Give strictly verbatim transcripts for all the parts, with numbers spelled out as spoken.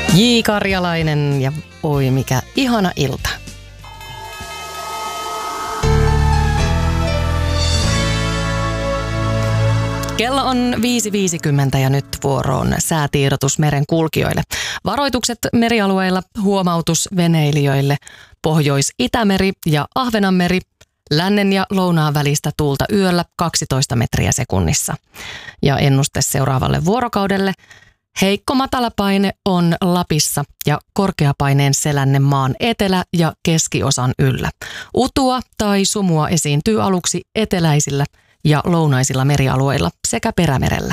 J. Karjalainen ja oi mikä ihana ilta. Kello on viisi viisikymmentä ja nyt vuoroon säätiedotus meren kulkijoille. Varoitukset merialueilla, huomautus veneilijöille. Pohjois-Itämeri ja Ahvenanmeri. Lännen ja lounaan välistä tuulta yöllä kaksitoista metriä sekunnissa. Ja ennuste seuraavalle vuorokaudelle. Heikko matalapaine on Lapissa ja korkeapaineen selänne maan etelä- ja keskiosan yllä. Utua tai sumua esiintyy aluksi eteläisillä ja lounaisilla merialueilla sekä perämerellä.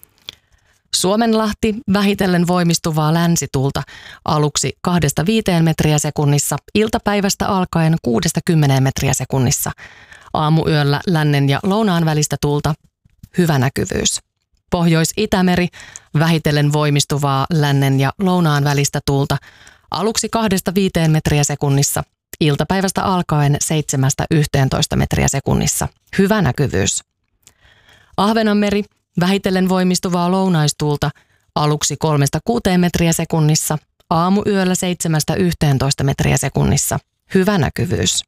Suomenlahti vähitellen voimistuvaa länsituulta aluksi kahdesta viiteen metriä sekunnissa, iltapäivästä alkaen kuudesta kymmeneen metriä sekunnissa. Aamuyöllä lännen ja lounaan välistä tuulta, hyvä näkyvyys. Pohjois-Itämeri vähitellen voimistuvaa lännen ja lounaan välistä tuulta aluksi kahdesta viiteen metriä sekunnissa, iltapäivästä alkaen seitsemästä yhteentoista metriä sekunnissa, hyvä näkyvyys. Ahvenanmeri vähitellen voimistuvaa lounaistuulta aluksi kolmesta kuuteen metriä sekunnissa, aamuyöllä seitsemästä yhteentoista metriä sekunnissa, hyvä näkyvyys.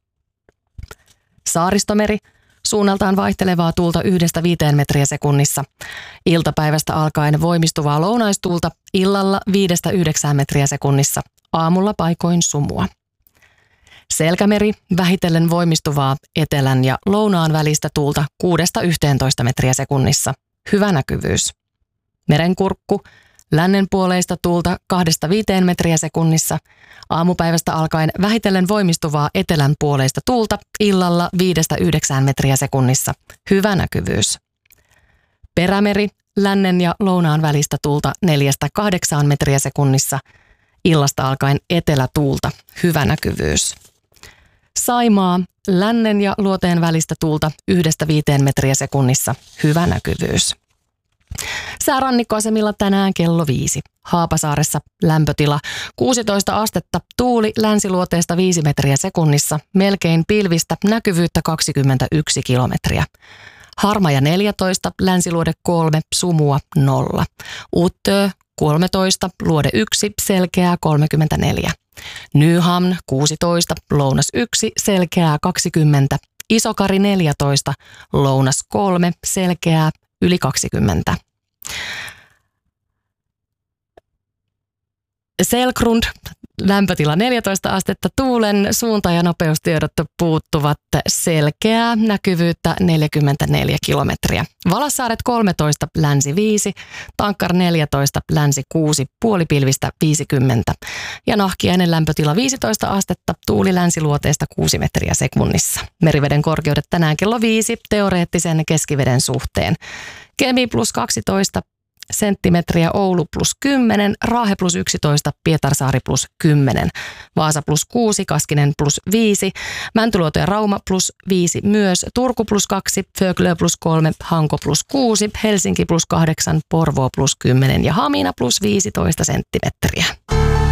Saaristomeri suunnaltaan vaihtelevaa tuulta yhdestä viiteen metriä sekunnissa, iltapäivästä alkaen voimistuvaa lounaistuulta illalla viidestä yhdeksään metriä sekunnissa, aamulla paikoin sumua. Selkämeri vähitellen voimistuvaa etelän ja lounaan välistä tuulta kuudesta yhteentoista metriä sekunnissa, hyvä näkyvyys. Merenkurkku lännen puoleista tuulta kahdesta viiteen metriä sekunnissa, aamupäivästä alkaen vähitellen voimistuvaa etelän puoleista tuulta illalla viidestä yhdeksään metriä sekunnissa, hyvä näkyvyys. Perämeri lännen ja lounaan välistä tuulta neljästä kahdeksaan metriä sekunnissa, illasta alkaen etelätuulta, hyvä näkyvyys. Saimaa lännen ja luoteen välistä tuulta yhdestä viiteen metriä sekunnissa, hyvä näkyvyys. Säärannikkoasemilla tänään kello viisi. Haapasaaressa lämpötila kuusitoista astetta, tuuli länsiluoteesta viisi metriä sekunnissa, melkein pilvistä, näkyvyyttä kaksikymmentäyksi kilometriä. Harmaja neljätoista, länsiluode kolme, sumua nolla. Uttö kolmetoista, luode yksi, selkeää kolmekymmentäneljä. Nyhamn kuusitoista, lounas yksi, selkeää kaksikymmentä. Isokari neljätoista, lounas kolme, selkeää yli kaksikymmentä. Selkrund, lämpötila neljätoista astetta, tuulen suunta- ja nopeustiedot puuttuvat, selkeää näkyvyyttä neljäkymmentäneljä kilometriä. Valassaaret kolmetoista, länsi viisi, Tankkar neljätoista, länsi kuusi, puolipilvistä viisikymmentä. Ja Nahkiainen lämpötila viisitoista astetta, tuuli länsiluoteesta kuusi metriä sekunnissa. Meriveden korkeudet tänään kello viisi, teoreettisen keskiveden suhteen. Kemi plus kaksitoista senttimetriä, Oulu plus kymmenen, Raahe plus yksitoista, Pietarsaari plus kymmenen, Vaasa plus kuusi, Kaskinen plus viisi, Mäntyluoto ja Rauma plus viisi myös, Turku plus kaksi, Föglö plus kolme, Hanko plus kuusi, Helsinki plus kahdeksan, Porvoo plus kymmenen ja Hamina plus viisitoista senttimetriä.